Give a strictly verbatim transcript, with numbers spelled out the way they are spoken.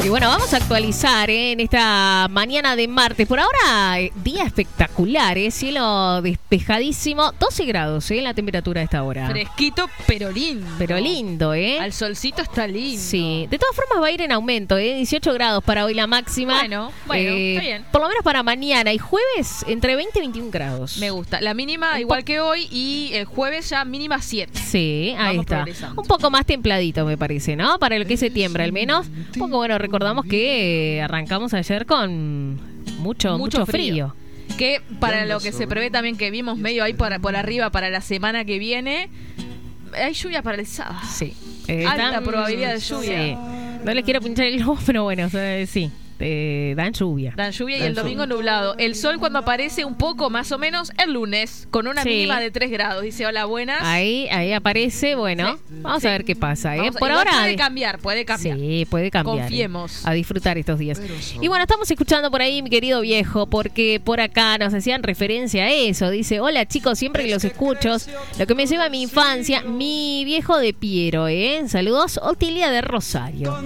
Y bueno, vamos a actualizar ¿eh? en esta mañana de martes. Por ahora, eh, día espectacular, ¿eh? Cielo despejadísimo. doce grados ¿eh? la temperatura a esta hora. Fresquito, pero lindo. Pero lindo, ¿eh? Al solcito está lindo. Sí. De todas formas va a ir en aumento, ¿eh? dieciocho grados para hoy la máxima. Bueno, bueno, eh, está bien. Por lo menos para mañana y jueves entre veinte y veintiún grados. Me gusta. La mínima igual que hoy y el jueves ya mínima siete. Sí, ahí Vamos está. progresando. Un poco más templadito, me parece, ¿no? Para lo que es septiembre, al menos. Un poco, bueno, recordamos que eh, arrancamos ayer con mucho, mucho, Mucho frío. frío. Que para lo que se prevé también, que vimos medio ahí por, por arriba para la semana que viene, hay lluvia para el sábado. Sí. Eh, Alta están- probabilidad de lluvia. Sí. No les quiero pinchar el globo, pero bueno, o sea, sí. Eh, dan lluvia. Dan lluvia y Dan el domingo nublado. El sol cuando aparece un poco más o menos el lunes, con una Sí. mínima de tres grados. Dice, hola, buenas. Ahí, ahí aparece, bueno, Sí, vamos sí. a ver qué pasa, ¿eh? Vamos a- Por igual ahora. puede cambiar, puede cambiar. Sí, puede cambiar. ¿eh? Confiemos. A disfrutar estos días. Y bueno, estamos escuchando por ahí, mi querido viejo, porque por acá nos hacían referencia a eso. Dice, hola chicos, siempre que los escucho, lo que me lleva a mi infancia, mi viejo de Piero, ¿eh? Saludos, Otilia de Rosario.